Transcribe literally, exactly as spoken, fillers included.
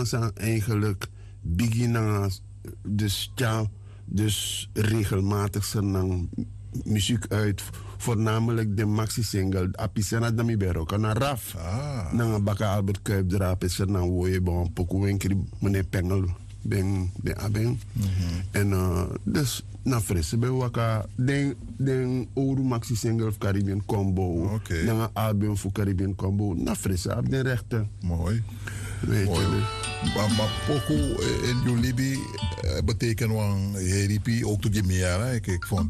dan zijn eigenlijk beginnen dus ja, dus regelmatig zijn muziek uit, voornamelijk de maxi single Apisena Dami Bero kana Raf. Ah. Na baka Albert Kuip drap is er na woe bon poku enkri meneer Pengel ben ben aben. En uh, dus na frisse ben waka den den oru maxi single of Caribbean combo. Okay. Na album voor Caribbean combo na frisse ab den rechte. Mooi. Weet Mooi. je. Maar, maar poku in Julibi betekent wel een heripi ook to Gimea. Ik, ik vond